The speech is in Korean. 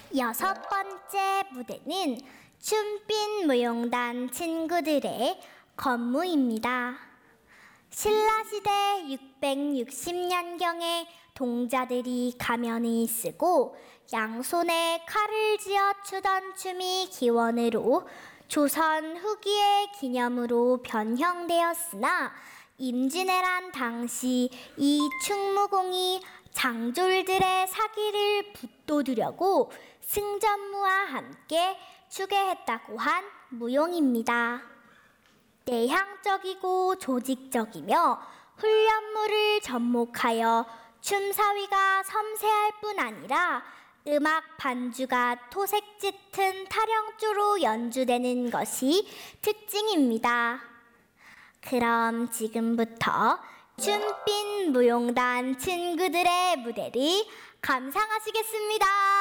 여섯 번째 무대는 춤빛 무용단 친구들의 건무입니다. 신라시대 660년경에 동자들이 가면을 쓰고 양손에 칼을 쥐어 추던 춤이 기원으로 조선 후기의 기념으로 변형되었으나 임진왜란 당시 이 충무공이 장졸들의 사기를 붙돋으려고 승전무와 함께 추계했다고 한 무용입니다. 내향적이고 조직적이며 훈련물을 접목하여 춤사위가 섬세할 뿐 아니라 음악 반주가 토색 짙은 타령조로 연주되는 것이 특징입니다. 그럼 지금부터 춤빛 무용단 친구들의 무대를 감상하시겠습니다.